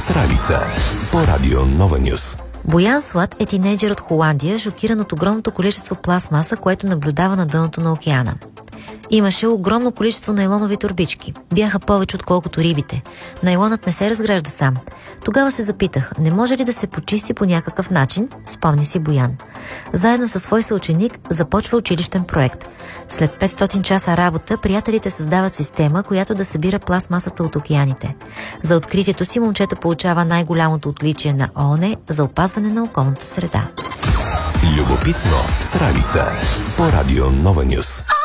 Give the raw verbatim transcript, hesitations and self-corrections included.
Сралица по радио Нова Нюс. Боян Слад е тинейджър от Холандия, шокиран от огромното количество пластмаса, което наблюдава на дъното на океана. Имаше огромно количество найлонови торбички. Бяха повече отколкото рибите. Найлонът не се разгражда сам. Тогава се запитах, не може ли да се почисти по някакъв начин, спомни си Боян. Заедно със свой съученик започва училищен проект. След петстотин часа работа, приятелите създават система, която да събира пластмасата от океаните. За откритието си момчето получава най-голямото отличие на ООН за опазване на околната среда. Любопитно Сралица по радио Нова Нюс.